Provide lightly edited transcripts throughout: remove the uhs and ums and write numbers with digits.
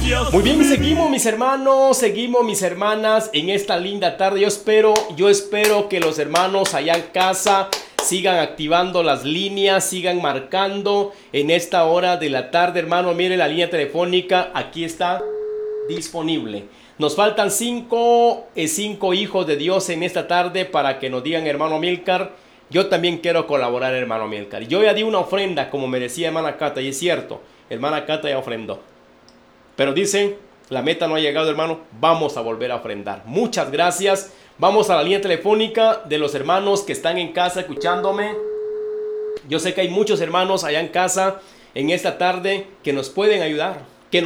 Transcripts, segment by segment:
Muy bien, seguimos mis hermanas en esta linda tarde. Yo espero que los hermanos allá en casa sigan activando las líneas, sigan marcando en esta hora de la tarde, hermano. Mire, la línea telefónica aquí está disponible. Nos faltan cinco hijos de Dios en esta tarde para que nos digan, hermano Amílcar, yo también quiero colaborar, hermano Amílcar. Yo ya di una ofrenda, como me decía hermana Cata, y es cierto, hermana Cata ya ofrendó. Pero dicen, la meta no ha llegado, hermano, vamos a volver a ofrendar. Muchas gracias. Vamos a la línea telefónica de los hermanos que están en casa escuchándome. Yo sé que hay muchos hermanos allá en casa en esta tarde que nos pueden ayudar.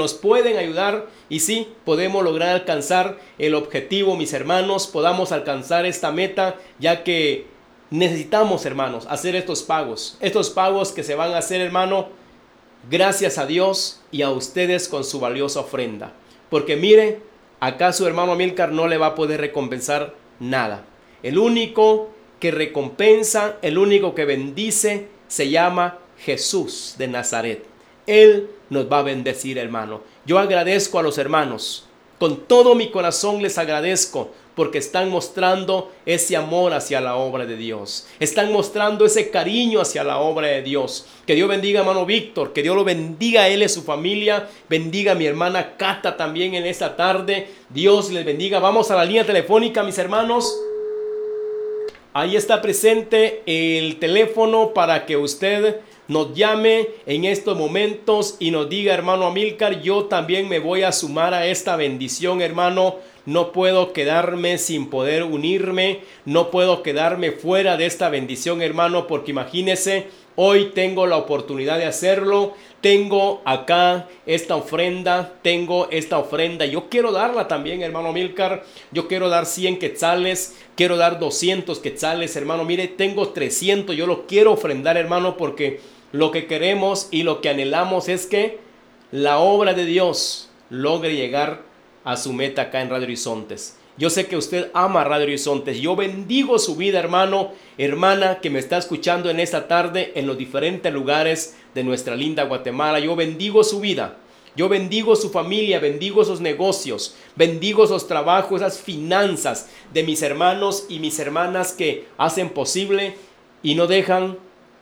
Y sí, podemos lograr alcanzar el objetivo, mis hermanos. Podamos alcanzar esta meta, ya que necesitamos, hermanos, hacer estos pagos. Estos pagos que se van a hacer, hermano, gracias a Dios y a ustedes con su valiosa ofrenda. Porque mire, acá su hermano Amílcar no le va a poder recompensar nada. El único que recompensa, el único que bendice, se llama Jesús de Nazaret. Él nos va a bendecir, hermano. Yo agradezco a los hermanos. Con todo mi corazón les agradezco porque están mostrando ese amor hacia la obra de Dios. Están mostrando ese cariño hacia la obra de Dios. Que Dios bendiga a hermano Víctor, que Dios lo bendiga a él y su familia. Bendiga a mi hermana Cata también en esta tarde. Dios les bendiga. Vamos a la línea telefónica, mis hermanos. Ahí está presente el teléfono para que usted nos llame en estos momentos y nos diga, hermano Amílcar, yo también me voy a sumar a esta bendición, hermano. No puedo quedarme sin poder unirme, no puedo quedarme fuera de esta bendición, hermano, porque imagínese, hoy tengo la oportunidad de hacerlo. Tengo acá esta ofrenda, yo quiero darla también, hermano Amílcar. Yo quiero dar 100 quetzales, quiero dar 200 quetzales, hermano. Mire, tengo 300, yo lo quiero ofrendar, hermano, porque lo que queremos y lo que anhelamos es que la obra de Dios logre llegar a su meta acá en Radio Horizontes. Yo sé que usted ama Radio Horizontes. Yo bendigo su vida, hermano, hermana, que me está escuchando en esta tarde en los diferentes lugares de nuestra linda Guatemala. Yo bendigo su vida. Yo bendigo su familia, bendigo sus negocios, bendigo esos trabajos, esas finanzas de mis hermanos y mis hermanas que hacen posible y no dejan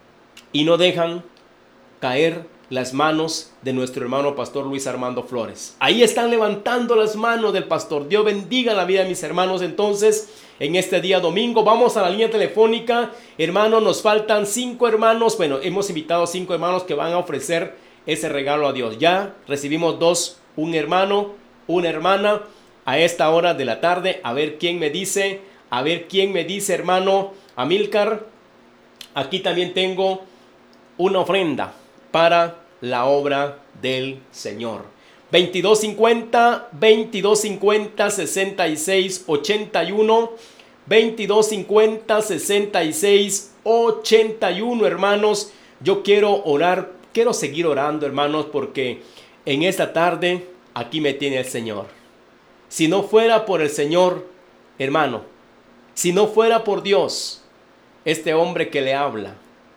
caer las manos de nuestro hermano pastor Luis Armando Flores. Ahí están levantando las manos del pastor. Dios bendiga la vida de mis hermanos. Entonces, en este día domingo, vamos a la línea telefónica. Hermano, nos faltan 5 hermanos. Bueno, hemos invitado a 5 hermanos que van a ofrecer ese regalo a Dios. Ya recibimos 2, un hermano, una hermana, a esta hora de la tarde. A ver quién me dice, hermano Amílcar. Aquí también tengo una ofrenda para la obra del Señor. 2250 66 81, 2250 66 81, hermanos. Yo quiero orar, quiero seguir orando, hermanos, porque en esta tarde aquí me tiene el Señor. Si no fuera por el Señor, hermano, si no fuera por Dios, este hombre que le habla,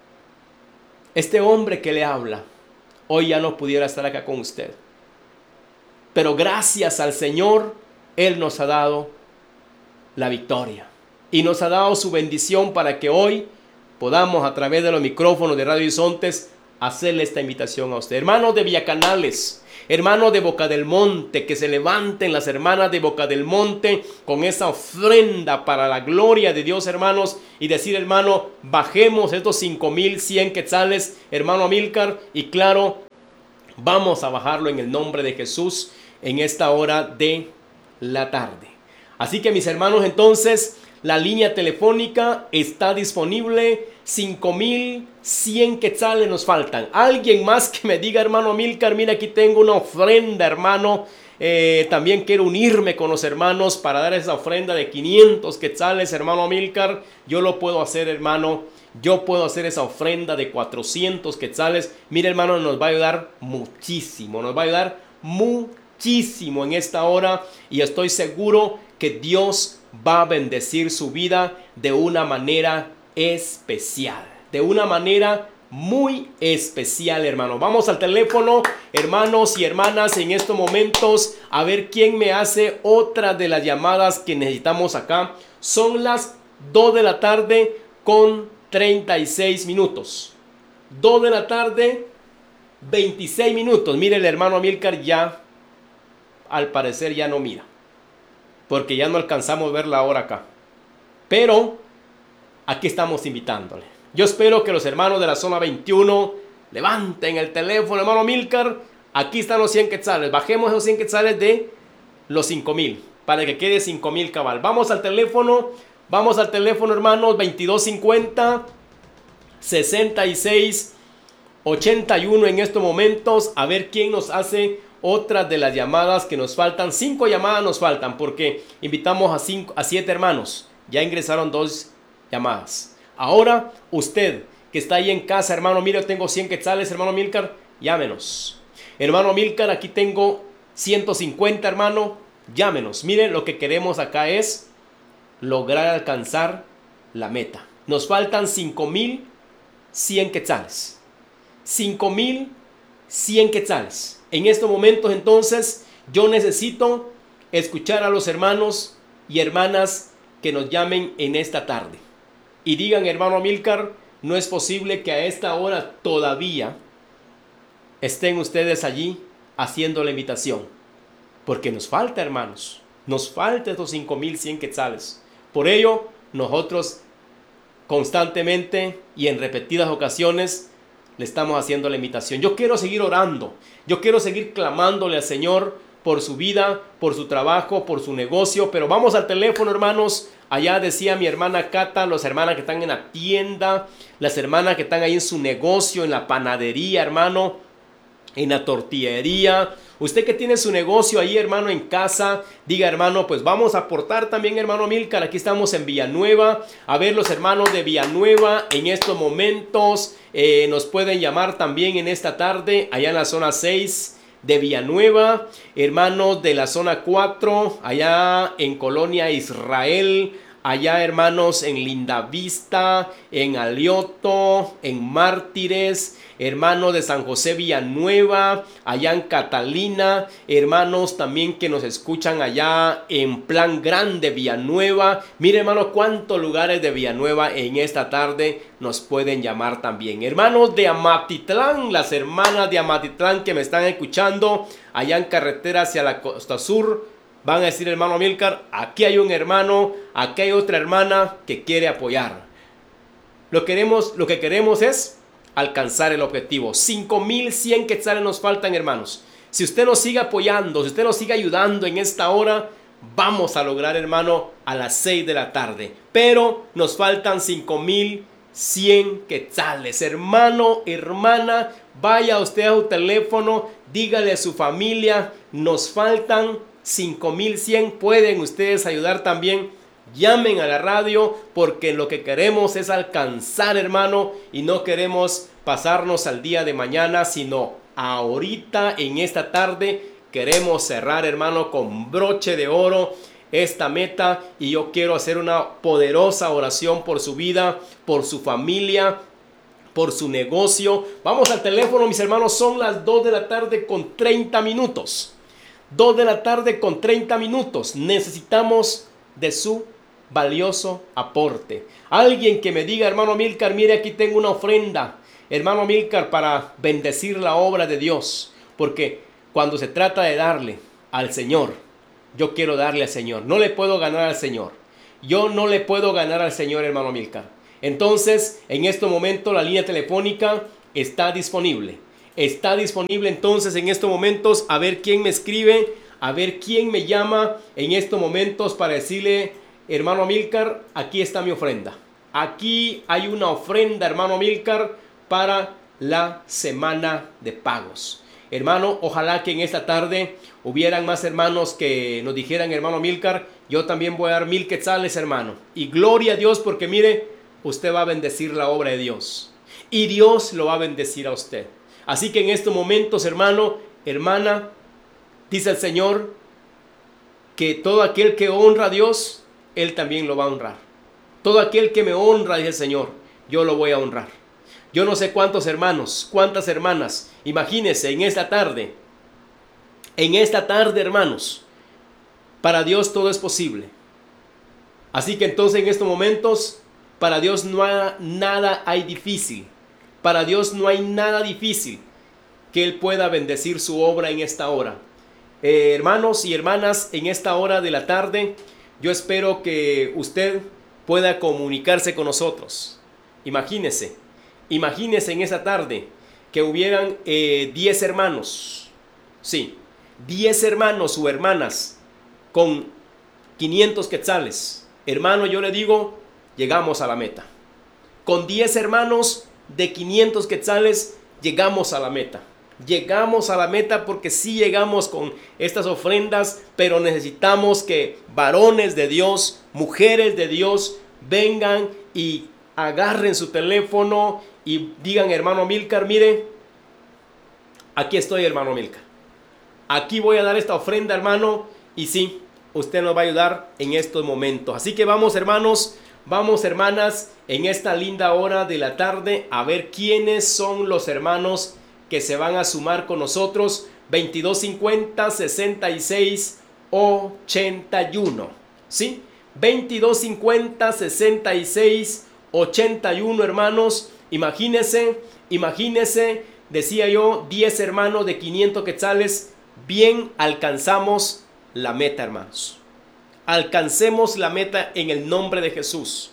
hoy ya no pudiera estar acá con usted. Pero gracias al Señor, Él nos ha dado la victoria. Y nos ha dado su bendición para que hoy podamos, a través de los micrófonos de Radio Horizontes, hacerle esta invitación a usted. Hermanos de Villacanales, hermanos de Boca del Monte, que se levanten las hermanas de Boca del Monte con esa ofrenda para la gloria de Dios, hermanos, y decir, hermano, bajemos estos 5100 quetzales, hermano Amílcar, y claro, vamos a bajarlo en el nombre de Jesús en esta hora de la tarde. Así que mis hermanos, entonces, la línea telefónica está disponible. 5100 quetzales nos faltan. Alguien más que me diga, hermano Amílcar, mira, aquí tengo una ofrenda, hermano. También quiero unirme con los hermanos para dar esa ofrenda de 500 quetzales, hermano Amílcar. Yo lo puedo hacer, hermano. Yo puedo hacer esa ofrenda de 400 quetzales. Mira, hermano, nos va a ayudar muchísimo. Nos va a ayudar muchísimo en esta hora. Y estoy seguro que Dios va a bendecir su vida de una manera especial. De una manera muy especial, hermano. Vamos al teléfono, hermanos y hermanas, en estos momentos, a ver quién me hace otra de las llamadas que necesitamos acá. Son las 2 de la tarde con 36 minutos. 2 de la tarde, 26 minutos. Mire, el hermano Amílcar ya, al parecer, ya no mira, porque ya no alcanzamos a ver la hora acá. Pero aquí estamos invitándole. Yo espero que los hermanos de la zona 21 levanten el teléfono, hermano Amílcar. Aquí están los 100 quetzales. Bajemos esos 100 quetzales de los 5,000 para que quede 5,000 cabal. Vamos al teléfono, hermanos, 2250 66 81 en estos momentos. A ver quién nos hace otra de las llamadas que nos faltan. 5 llamadas nos faltan porque invitamos a 7 hermanos. Ya ingresaron 2 llamadas. Ahora, usted que está ahí en casa, hermano, mire, yo tengo 100 quetzales, hermano Amílcar, llámenos. Hermano Amílcar, aquí tengo 150, hermano, llámenos. Mire, lo que queremos acá es lograr alcanzar la meta. Nos faltan 5,100 quetzales. 5,100 quetzales. En estos momentos, entonces, yo necesito escuchar a los hermanos y hermanas que nos llamen en esta tarde. Y digan, hermano Amílcar, no es posible que a esta hora todavía estén ustedes allí haciendo la invitación. Porque nos falta, hermanos, nos falta estos 5,100 quetzales. Por ello, nosotros constantemente y en repetidas ocasiones le estamos haciendo la invitación. Yo quiero seguir orando, yo quiero seguir clamándole al Señor por su vida, por su trabajo, por su negocio. Pero vamos al teléfono, hermanos. Allá decía mi hermana Cata, las hermanas que están en la tienda, las hermanas que están ahí en su negocio, en la panadería, hermano, en la tortillería. Usted que tiene su negocio ahí, hermano, en casa, diga, hermano, pues vamos a aportar también, hermano Amílcar. Aquí estamos en Villanueva. A ver, los hermanos de Villanueva en estos momentos nos pueden llamar también en esta tarde, allá en la zona 6 de Villanueva, hermanos de la zona 4, allá en Colonia Israel, allá hermanos en Lindavista, en Alioto, en Mártires, hermanos de San José Villanueva, allá en Catalina, hermanos también que nos escuchan allá en Plan Grande Villanueva. Mire, hermano, cuántos lugares de Villanueva en esta tarde nos pueden llamar también. Hermanos de Amatitlán, las hermanas de Amatitlán que me están escuchando allá en carretera hacia la costa sur, van a decir, hermano Amílcar, aquí hay un hermano, aquí hay otra hermana que quiere apoyar. Lo que queremos es alcanzar el objetivo. 5,100 quetzales nos faltan, hermanos. Si usted nos sigue apoyando, si usted nos sigue ayudando en esta hora, vamos a lograr, hermano, a las 6 de la tarde. Pero nos faltan 5,100 quetzales. Hermano, hermana, vaya usted a su teléfono, dígale a su familia, nos faltan 5,100. Pueden ustedes ayudar también. Llamen a la radio porque lo que queremos es alcanzar, hermano, y no queremos pasarnos al día de mañana, sino ahorita en esta tarde queremos cerrar, hermano, con broche de oro esta meta. Y yo quiero hacer una poderosa oración por su vida, por su familia, por su negocio. Vamos al teléfono, mis hermanos, son las 2 de la tarde con 30 minutos. 2 de la tarde con 30 minutos. Necesitamos de su valioso aporte. Alguien que me diga, hermano Amílcar, mire, aquí tengo una ofrenda, hermano Amílcar, para bendecir la obra de Dios. Porque cuando se trata de darle al Señor, yo quiero darle al Señor. No le puedo ganar al Señor. Yo no le puedo ganar al Señor, hermano Amílcar. Entonces, en este momento la línea telefónica está disponible. Está disponible entonces en estos momentos. A ver quién me escribe, a ver quién me llama en estos momentos para decirle, hermano Amílcar, aquí está mi ofrenda. Aquí hay una ofrenda, hermano Amílcar, para la semana de pagos. Hermano, ojalá que en esta tarde hubieran más hermanos que nos dijeran, hermano Amílcar, yo también voy a dar 1,000 quetzales, hermano. Y gloria a Dios, porque mire, usted va a bendecir la obra de Dios. Y Dios lo va a bendecir a usted. Así que en estos momentos, hermano, hermana, dice el Señor que todo aquel que honra a Dios, Él también lo va a honrar. Todo aquel que me honra, dice el Señor, yo lo voy a honrar. Yo no sé cuántos hermanos, cuántas hermanas. Imagínense en esta tarde. En esta tarde, hermanos. Para Dios todo es posible. Así que entonces en estos momentos, para Dios nada hay difícil. Para Dios no hay nada difícil que Él pueda bendecir su obra en esta hora. Hermanos y hermanas, en esta hora de la tarde, yo espero que usted pueda comunicarse con nosotros. Imagínese en esa tarde que hubieran 10 hermanos, sí, 10 hermanos o hermanas con 500 quetzales. Hermano, yo le digo, llegamos a la meta. Con 10 hermanos de 500 quetzales, llegamos a la meta. Llegamos a la meta porque sí llegamos con estas ofrendas, pero necesitamos que varones de Dios, mujeres de Dios, vengan y agarren su teléfono y digan, hermano Amílcar, mire, aquí estoy, hermano Amílcar. Aquí voy a dar esta ofrenda, hermano, y sí, usted nos va a ayudar en estos momentos. Así que vamos, hermanos, vamos, hermanas, en esta linda hora de la tarde a ver quiénes son los hermanos que se van a sumar con nosotros. 2250 66 81, ¿sí? 2250 66 81, hermanos. Imagínense, decía yo, 10 hermanos de 500 quetzales. Bien, alcanzamos la meta, hermanos. Alcancemos la meta en el nombre de Jesús.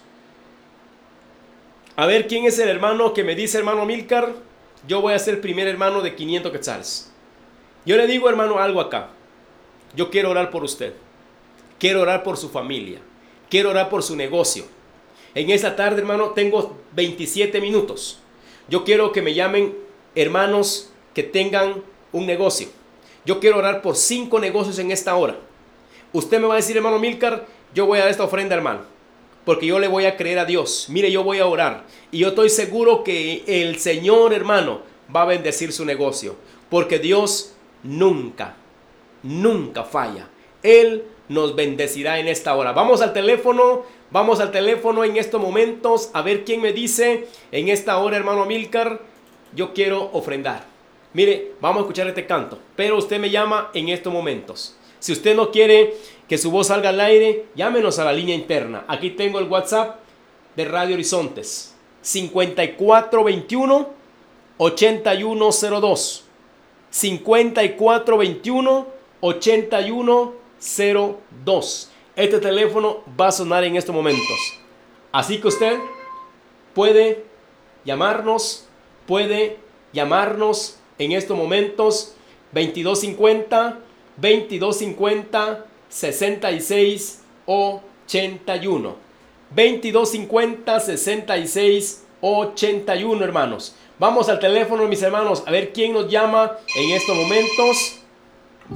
A ver, ¿quién es el hermano que me dice, hermano Amílcar? Yo voy a ser el primer hermano de 500 quetzales. Yo le digo, hermano, algo acá. Yo quiero orar por usted. Quiero orar por su familia. Quiero orar por su negocio. En esta tarde, hermano, tengo 27 minutos. Yo quiero que me llamen hermanos que tengan un negocio. Yo quiero orar por 5 negocios en esta hora. Usted me va a decir, hermano Amílcar, yo voy a dar esta ofrenda, hermano, porque yo le voy a creer a Dios. Mire, yo voy a orar. Y yo estoy seguro que el Señor, hermano, va a bendecir su negocio. Porque Dios nunca falla. Él nos bendecirá en esta hora. Vamos al teléfono en estos momentos a ver quién me dice en esta hora, hermano Amílcar, yo quiero ofrendar. Mire, vamos a escuchar este canto, pero usted me llama en estos momentos. Si usted no quiere que su voz salga al aire, llámenos a la línea interna. Aquí tengo el WhatsApp de Radio Horizontes. 5421 8102. 5421 8102. Este teléfono va a sonar en estos momentos. Así que usted puede llamarnos en estos momentos. 2250 66 81. 2250 66 81, hermanos. Vamos al teléfono, mis hermanos, a ver quién nos llama en estos momentos.